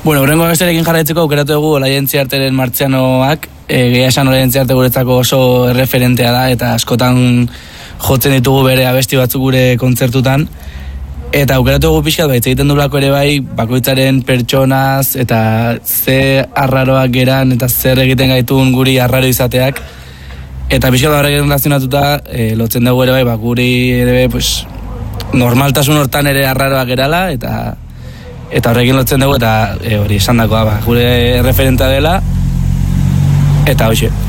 Bueno, horrengo besterekin jarraitzeko aukeratu dugu Olaientziarteren Martzianoak, gehiago esan Olaientziarte guretzako oso erreferentea da, eta askotan jotzen ditugu bere abesti batzuk gure kontzertutan. Eta aukeratu dugu pixkat, baitz egiten dulako ere bai, bakoitzaren pertsonaz, eta ze arraroak geran, eta zer egiten gaitun guri arraro izateak. Eta pixkat horrek relazionatuta, lotzen dugu ere bai, guri ere pues, normaltasun hortan ere arraroak gerala, eta horrekin lotzen dugu, eta hori esan dakoa, gure referenta dela, eta hoxe.